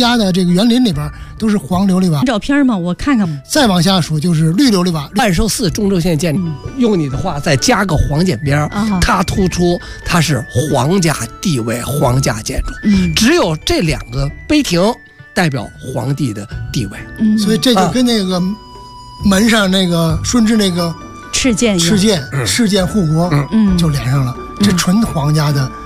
家的这个园林里边都是黄琉璃瓦。 照片吗？我看看。 再往下数就是绿琉璃瓦。 万寿寺中轴线建筑，用你的话再加个黄剪边，它突出它是皇家地位、皇家建筑。只有这2个碑亭代表皇帝的地位。 所以这就跟那个门上那个顺治那个敕建护国， 就连上了。这纯皇家的